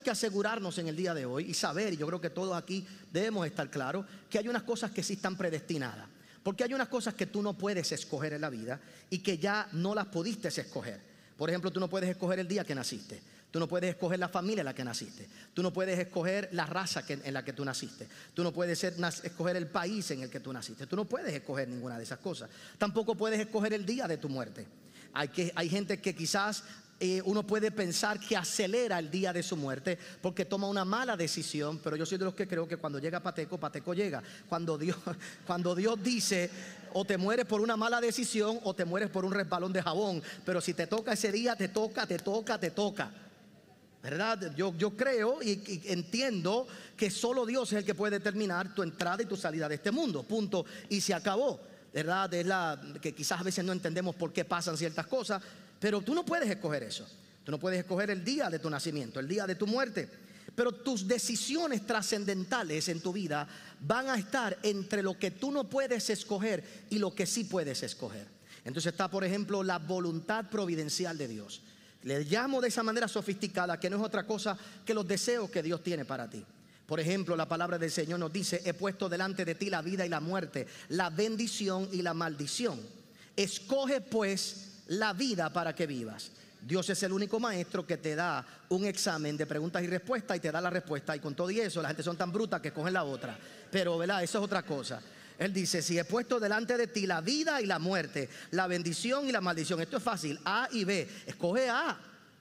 que asegurarnos en el día de hoy y saber, y yo creo que todos aquí debemos estar claros, que hay unas cosas que sí están predestinadas. Porque hay unas cosas que tú no puedes escoger en la vida y que ya no las pudiste escoger. Por ejemplo, tú no puedes escoger el día que naciste. Tú no puedes escoger la familia en la que naciste. Tú no puedes escoger la raza en la que tú naciste. Tú no puedes escoger el país en el que tú naciste. Tú no puedes escoger ninguna de esas cosas. Tampoco puedes escoger el día de tu muerte. Hay gente que quizás uno puede pensar que acelera el día de su muerte porque toma una mala decisión, pero yo soy de los que creo que cuando llega Pateco, Pateco llega. Cuando Dios dice, o te mueres por una mala decisión o te mueres por un resbalón de jabón, pero si te toca ese día, te toca, ¿verdad? Yo creo y entiendo que solo Dios es el que puede determinar tu entrada y tu salida de este mundo, punto, y se acabó, ¿verdad? Que quizás a veces no entendemos por qué pasan ciertas cosas, pero tú no puedes escoger eso. Tú no puedes escoger el día de tu nacimiento, el día de tu muerte. Pero tus decisiones trascendentales en tu vida van a estar entre lo que tú no puedes escoger y lo que sí puedes escoger. Entonces está, por ejemplo, la voluntad providencial de Dios. Le llamo de esa manera sofisticada, que no es otra cosa que los deseos que Dios tiene para ti. Por ejemplo, la palabra del Señor nos dice: he puesto delante de ti la vida y la muerte, la bendición y la maldición. Escoge pues la vida para que vivas. Dios es el único maestro que te da un examen de preguntas y respuestas y te da la respuesta, y con todo y eso la gente son tan brutas que cogen la otra, pero ¿verdad? Eso es otra cosa. Él dice: si he puesto delante de ti la vida y la muerte, la bendición y la maldición. Esto es fácil, A y B. Escoge A.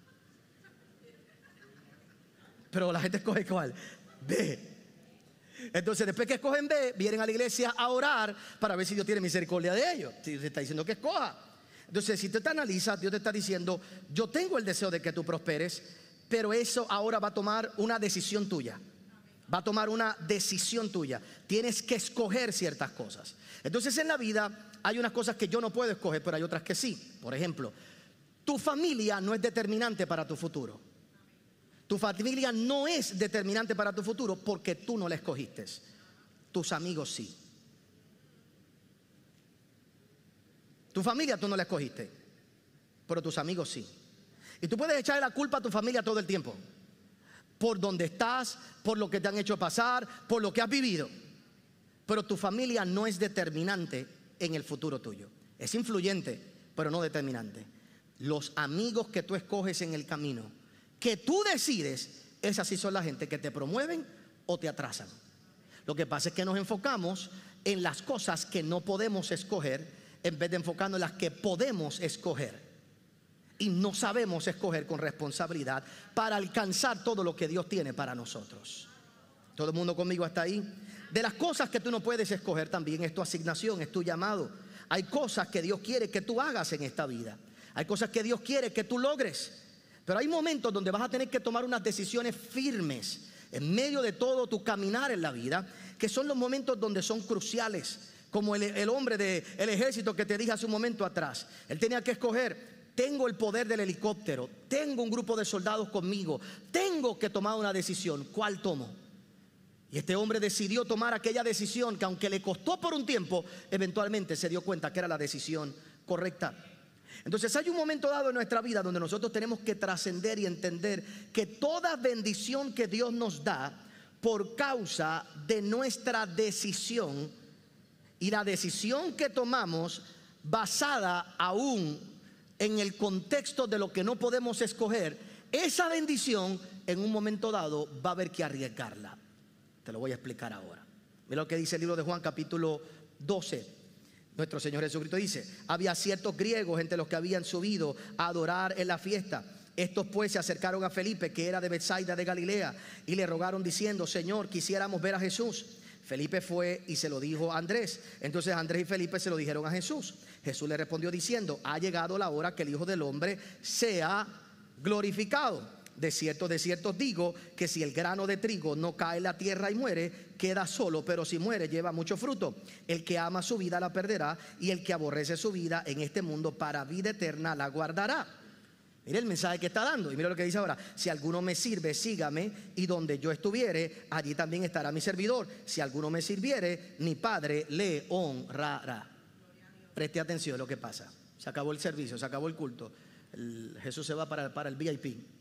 Pero la gente escoge ¿cuál? B. Entonces después que escogen B, vienen a la iglesia a orar para ver si Dios tiene misericordia de ellos. Si Dios está diciendo que escoja. Entonces si tú te analizas, Dios te está diciendo: yo tengo el deseo de que tú prosperes, pero eso ahora va a tomar una decisión tuya. Va a tomar una decisión tuya. Tienes que escoger ciertas cosas. Entonces en la vida hay unas cosas que yo no puedo escoger, pero hay otras que sí. Por ejemplo, tu familia no es determinante para tu futuro. Tu familia no es determinante para tu futuro porque tú no la escogiste. Tus amigos sí. Tu familia tú no la escogiste, pero tus amigos sí. Y tú puedes echarle la culpa a tu familia todo el tiempo, por donde estás, por lo que te han hecho pasar, por lo que has vivido. Pero tu familia no es determinante en el futuro tuyo. Es influyente, pero no determinante. Los amigos que tú escoges en el camino, que tú decides, esas sí son la gente que te promueven o te atrasan. Lo que pasa es que nos enfocamos en las cosas que no podemos escoger en vez de enfocarnos en las que podemos escoger. Y no sabemos escoger con responsabilidad para alcanzar todo lo que Dios tiene para nosotros. ¿Todo el mundo conmigo hasta ahí? De las cosas que tú no puedes escoger también es tu asignación, es tu llamado. Hay cosas que Dios quiere que tú hagas en esta vida. Hay cosas que Dios quiere que tú logres. Pero hay momentos donde vas a tener que tomar unas decisiones firmes en medio de todo tu caminar en la vida, que son los momentos donde son cruciales. Como el hombre del ejército que te dije hace un momento atrás. Él tenía que escoger: tengo el poder del helicóptero, tengo un grupo de soldados conmigo, tengo que tomar una decisión. ¿Cuál tomo? Y este hombre decidió tomar aquella decisión que, aunque le costó por un tiempo, eventualmente se dio cuenta que era la decisión correcta. Entonces hay un momento dado en nuestra vida donde nosotros tenemos que trascender y entender que toda bendición que Dios nos da por causa de nuestra decisión, y la decisión que tomamos basada aún en el contexto de lo que no podemos escoger, esa bendición en un momento dado va a haber que arriesgarla. Te lo voy a explicar ahora. Mira lo que dice el libro de Juan capítulo 12. Nuestro Señor Jesucristo dice: había ciertos griegos entre los que habían subido a adorar en la fiesta. Estos pues se acercaron a Felipe, que era de Betsaida de Galilea, y le rogaron diciendo: Señor, quisiéramos ver a Jesús. Felipe fue y se lo dijo a Andrés. Entonces Andrés y Felipe se lo dijeron a Jesús. Jesús le respondió diciendo: ha llegado la hora que el Hijo del Hombre sea glorificado. De cierto os digo que si el grano de trigo no cae en la tierra y muere, queda solo, pero si muere lleva mucho fruto. El que ama su vida la perderá, y el que aborrece su vida en este mundo para vida eterna la guardará. Mire el mensaje que está dando. Y mira lo que dice ahora: si alguno me sirve, sígame, y donde yo estuviere, allí también estará mi servidor. Si alguno me sirviere, mi Padre le honrará. Preste atención a lo que pasa. Se acabó el servicio, se acabó el culto. Jesús se va para el VIP.